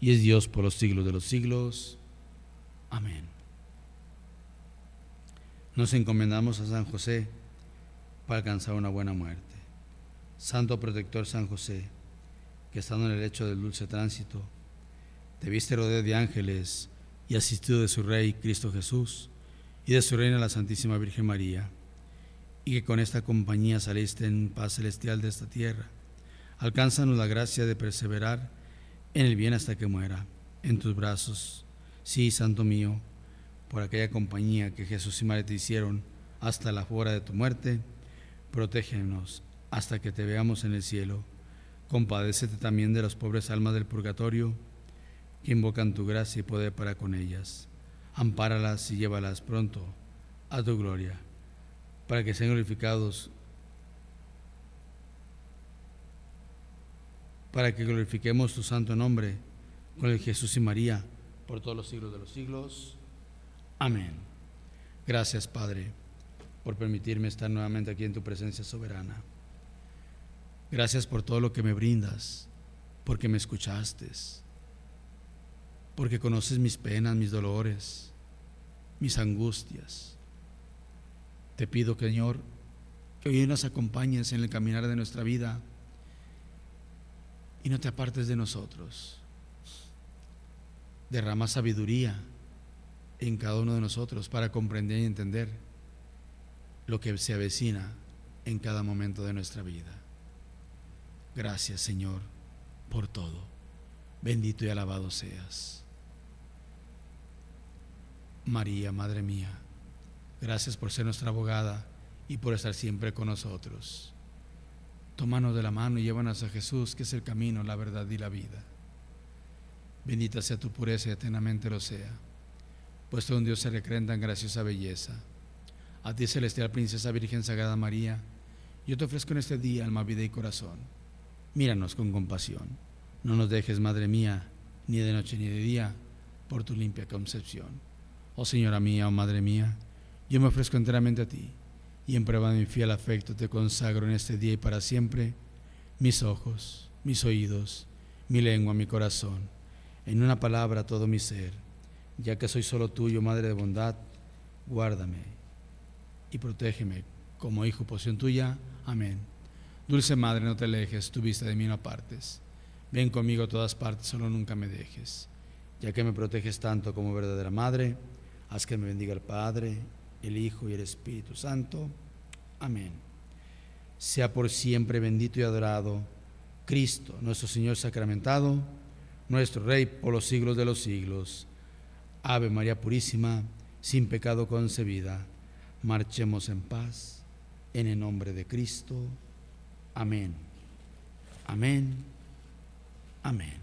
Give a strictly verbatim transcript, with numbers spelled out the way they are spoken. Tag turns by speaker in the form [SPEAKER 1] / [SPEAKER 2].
[SPEAKER 1] y es Dios por los siglos de los siglos. Amén. Nos encomendamos a San José para alcanzar una buena muerte. Santo protector San José, que estando en el lecho del dulce tránsito, te viste rodeado de ángeles y asistido de su Rey Cristo Jesús y de su Reina la Santísima Virgen María, y que con esta compañía saliste en paz celestial de esta tierra, alcánzanos la gracia de perseverar en el bien hasta que muera en tus brazos. Sí, Santo mío, por aquella compañía que Jesús y María te hicieron hasta la hora de tu muerte, protégenos hasta que te veamos en el cielo. Compadécete también de las pobres almas del purgatorio que invocan tu gracia y poder para con ellas. Ampáralas y llévalas pronto a tu gloria, para que sean glorificados, para que glorifiquemos tu santo nombre con el Jesús y María por todos los siglos de los siglos. Amén. Gracias, Padre, por permitirme estar nuevamente aquí en tu presencia soberana. Gracias por todo lo que me brindas, porque me escuchaste, porque conoces mis penas, mis dolores, mis angustias. Te pido, Señor, que hoy nos acompañes en el caminar de nuestra vida y no te apartes de nosotros. Derrama sabiduría en cada uno de nosotros para comprender y entender lo que se avecina en cada momento de nuestra vida. Gracias, Señor, por todo. Bendito y alabado seas. María, Madre mía, gracias por ser nuestra abogada y por estar siempre con nosotros. Tómanos de la mano y llévanos a Jesús, que es el camino, la verdad y la vida. Bendita sea tu pureza y eternamente lo sea, puesto un Dios se recrea en tan graciosa belleza. A ti, celestial princesa Virgen Sagrada María, yo te ofrezco en este día alma, vida y corazón. Míranos con compasión. No nos dejes, Madre mía, ni de noche ni de día, por tu limpia concepción. Oh Señora mía, oh Madre mía, yo me ofrezco enteramente a ti, y en prueba de mi fiel afecto te consagro en este día y para siempre mis ojos, mis oídos, mi lengua, mi corazón, en una palabra todo mi ser, ya que soy solo tuyo, Madre de bondad. Guárdame y protégeme como hijo, posesión tuya. Amén. Dulce Madre, no te alejes, tu vista de mí no apartes. Ven conmigo a todas partes, solo nunca me dejes. Ya que me proteges tanto como verdadera Madre, haz que me bendiga el Padre, el Hijo y el Espíritu Santo. Amén. Sea por siempre bendito y adorado Cristo, nuestro Señor sacramentado, nuestro Rey por los siglos de los siglos. Ave María Purísima, sin pecado concebida. Marchemos en paz, en el nombre de Cristo. Amén. Amén. Amén.